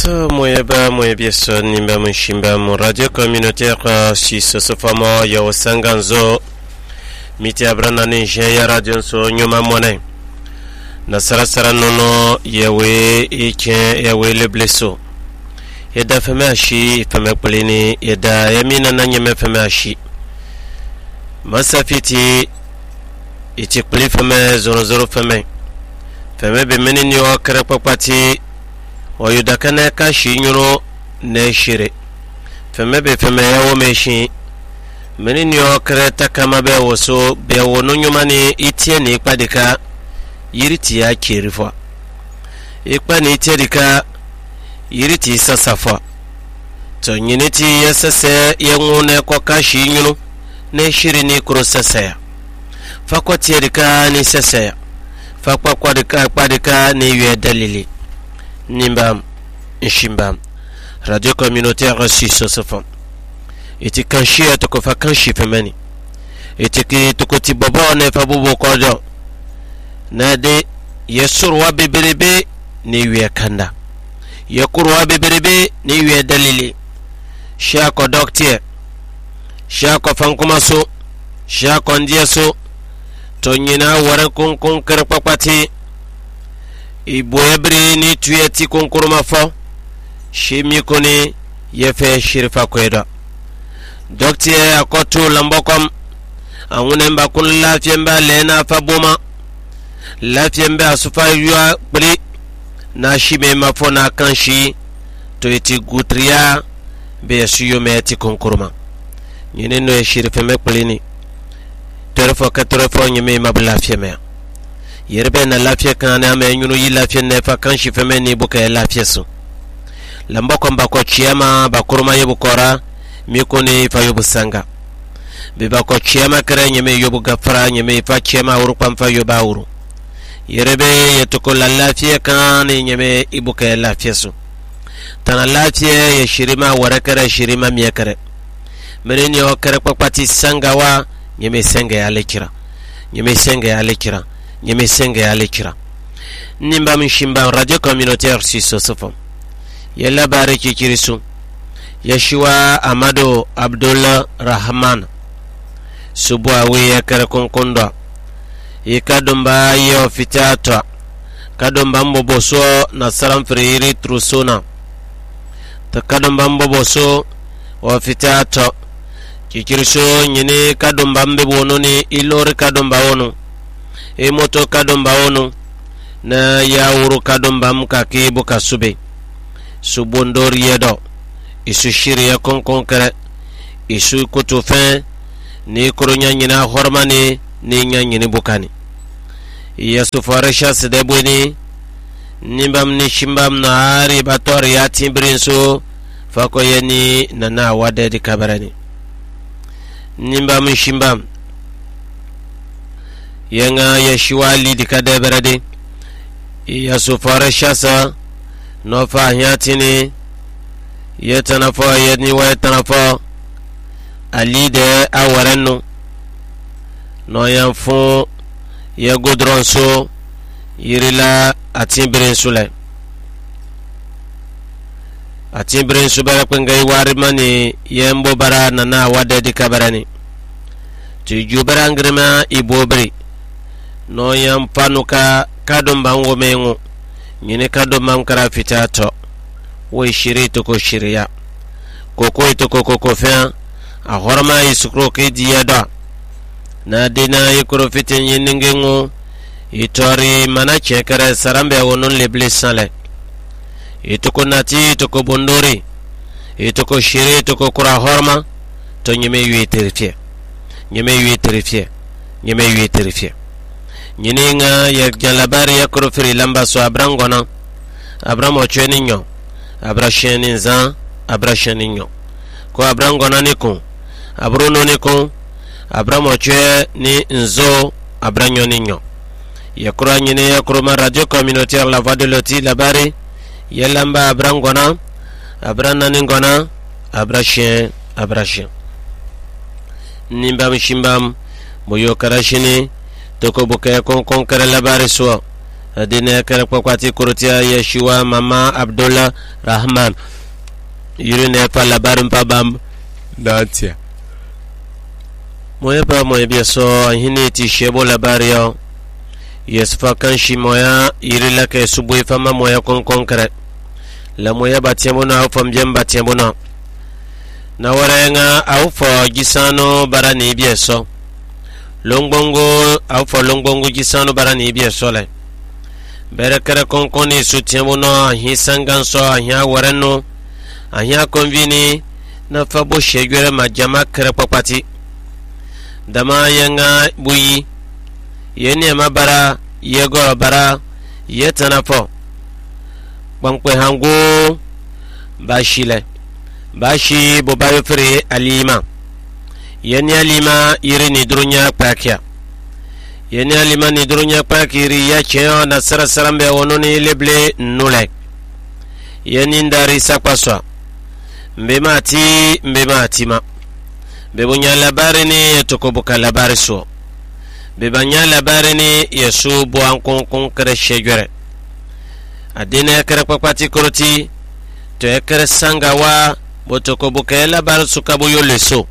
So moye bieso nimba mshimba mu radio communautaire si sosofamo ya wasanganzo miti abrana ni ya radio so nyuma mone na sarasara nono yawe ike yawe le bleso yeda feme ashi feme polini yeda yamina na nyeme feme ashi masafiti iti kuli feme zoro feme be menini wa kare papati oyudakana kashi nyuro ne shire feme be feme yawo meshi menini wa kare takama be woso be wono nyumani itie ni padika yiriti ya kirifwa ikpa ni itie dika yiriti sasafwa to nyiniti yasase yengune kwa kashi nyuro ne shire ni kuro sasaya fakwa tie dika ni sasaya fakwa kwa dika ni yue dalili nimbam inshimbam radio communautaire si sosofon iti kanshi atoko fa kanshi femeni iti ki tokoti bobo ne fa bobo kodo na de yesurwa bebelebe ni yue kanda yekurwa bebelebe ni yue dalili shako docteur shako fankumaso shako ndiaso tonyina waran kun kerpapati iboebri ni tuyeti konkuruma fo shimi koni yefe shirifa kweda docteur akoto lambokom amunemba kun lafiyemba lena faboma lafiyemba asufa yuwa bri na shime mafo na kanshi to eti gutria be suyo meti konkuruma nyine no shirifa meklini terfo katrofo nyime mablafiyemba yerbe na lafiya kana me nyunu yi lafiya ne fa kan shi feme ni buka lafiya su lamba kon ba ko chiyama ba kurma yebu kora mi ko ni fa yobu sanga be ba ko chiyama kare nyeme yobu gafara nyeme fa chiyama wuru pam fa yoba wuru yerbe yetuko la lafiya kan nyeme ibuka lafiya su tana lafiya ye shirima warakare shirima mi kare meneni o kare papati sanga wa nyeme sanga ya lekira nyeme sanga ya lekira nyeme senge ya lekira nimba mshimba radio communautaire si sosofo yalla bariki kirisu yashwa amado abdullah rahman subwa we kare konkondo ikadomba yo fitata kadomba mboboso na saram friri trusona takadomba mboboso wa fitata kikirisu nyine kadomba mbebono ni ilori kadomba wono moto kadomba ono na ya wuru kadomba mkaki buka sube subondori yedo isu shiri ya konkonkere isu kutufen ni kurunya nyina hormani ni nyanyini bukani ya sufarisha sedebweni nimbam ni shimbam na hari batori ya timbrinsu fako yeni na wadedi kabarani nimbam shimbam yenga yashwali dikade berade ya sufara shasa no fa hyatini yetanafa yedni wa yetanafa alide awarenno no yanfu ya godronso yirila atimbren sule bara kwengai warimani yembo bara nana wade dikabarani tujubara ngrima ibobri no yam panuka kadom bango mengo nyine kadom mam kara fitato wo shiri to ko shiriya koko to koko fa a horma isukro ke diada na dina yikro fitin yingengo itori mana chekare sarambe wonon leble sale itoko nati to ko bondori itoko shiri to ko kura horma to nyime yuiterifie nyininga ya jalabari ya kurufiri lamba so abrangona abramo cheninyo abrasheninza abrasheninyo ko abrangona niko abruno niko abramo che ni nzo abranyo ninyo ya kura nyine ya kuruma radio communautaire la voix de loti labari ya lamba abrangona abrana ningona abrashen nimbam shimbam moyo karashini toko bokaya kon kare labari so adine kare kwakwati kurutia Yeshua mama Abdullah Rahman yurine pa labarin pa bam datia moye ba moye bieso hini ti shebo labari yo yesfa kanshi moya yirila ke subui fama moya konkere la moya batiamona au famjem batiamona na warenga au fo gisano barani bieso longbongo au fo longbongo gisano barani bieso le berekere konkoni sutiamona hisanganso ahia wareno ahia konvini na fabo shegwere majama kere papati dama yanga buyi yeni mabara yego bara yetanafo bankwe hango bashi bobayo fere alima yeni alima iri ni drunya pakya yeni alima ni drunya pakiri ya cheo na sarasarambe wononi leble nule yeni ndari sakpaswa mbema atima bebunya labari ni tokobuka labari so bebanya labari ni yesu bo ankon kare shegere adine kare papati koroti to ekere sangawa botokobuka labari sukabu yo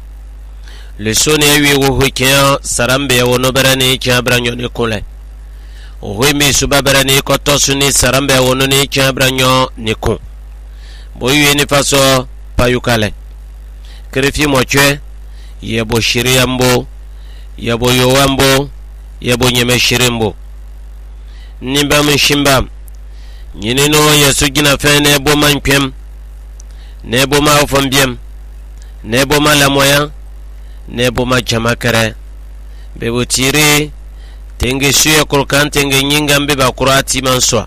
leso ne wi wo hoken sarambe wono berani kyabranyo ne kole o mi suba berani kotosu ni sarambe wono ni kyabranyo ne kun boyu ni faso payukale krefi mochwe yebo shiriyambo yebo yowambo yebo nyeme shirimbo nimba mshimba nyinino yesu gina fene bo mankwem nebo ma ofambiem nebo ma lamoya nebo ma jamakare bebo tiri tenge suya kurkan tenge nyinga mbeba kurati manswa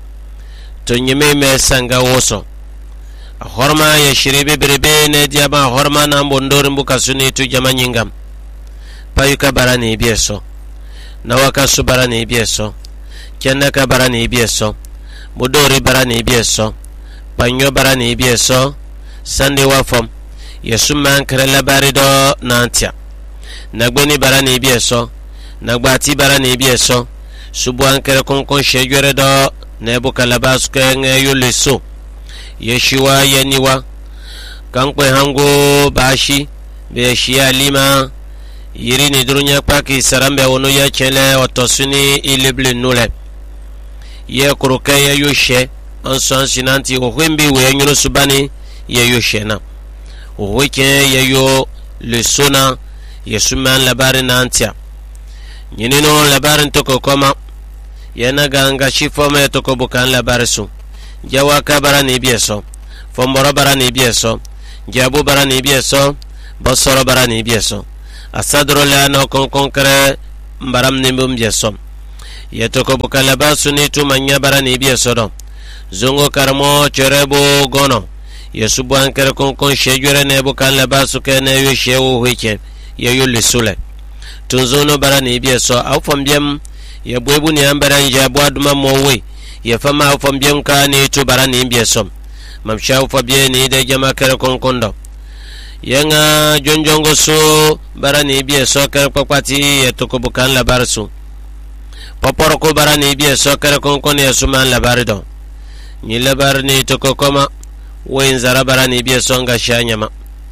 to nyeme me sanga woso horma ya shiribe berebe ne diaba horma na mbondori mbuka suni tu jama nyingam payuka barani bieso na wakasu barani bieso kennaka barani bieso budori barani bieso panyo barani bieso sande wafom yesu man krela barido nantia nagbeni barani bieso nagbati barani bieso subuan kere konkon shejore do nebuka labasuke ngeyo leso Yeshua yeniwa kankwe hango bashi be shia lima yiri ni drunya paki sarambe wono ya chele otosuni ileble nule ye kuruke ya yoshe ansan sinanti ohwembi we nyuro subani ya yoshe na ohweke ya yo lesona yesuman labari nantia nyinino labari toko koma yana ganga shifome toko bukan labari su jawaka barani bieso fomboro barani bieso jabu barani bieso bosoro barani bieso asadro la no konkere mbaram nimbum bieso yetoko bukala basuni tu manya barani bieso do zongo karmo cherebo gono yesubu ankere konkon shejure ne bukala basuke ne yeshewu hike yeyuli sule tunzono barani bieso au fombiem yebwebu ni ambaran jabu aduma mowe yefama ufambien ka ni tu barani biesom mamsha ufabie ni de jama kere konkondo yenga jonjongo so barani bieso kere kwakwati yetukubukan labarsu poporo ko barani bieso kere konkon yesuman labarido ni labarni tukokoma wenzara barani bieso nga shanyama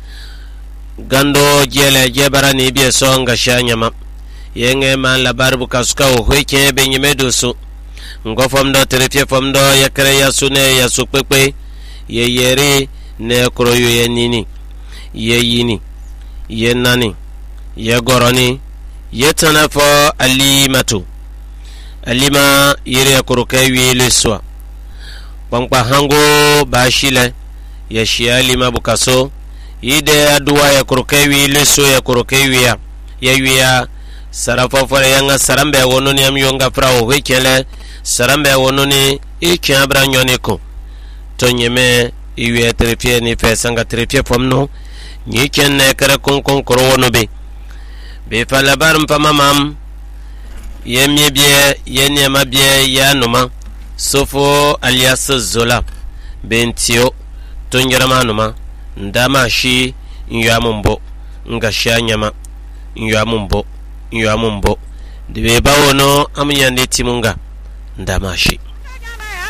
gando je barani bieso nga shanyama yenge man labarbu kasuka uhweke benyemedo so ngofamdo terefie famdo yakre yasune yasukpepe yeyere ne kroyo yenini yeyini yenani yegoroni yetanafo alima yere kuruke wiliswa pankpa hango bashile yashia lima bukaso ide aduwa ya kuruke wiliswa ya kuruke wiya yewiya sarafo fore yanga sarambe wononi amyonga frawo hekele sarambe wononi ikyabra nyoneko tonyeme iwe terefie ni fesanga terefie famno ni kenne kare konkon korono be falabar mpamam yemyebie yenyamabie yanuma sofo alias zola bentio tonjeramanuma ndamashi nyamumbo ngashanyama nyamumbo dibe bawono amyande timunga ndamashi.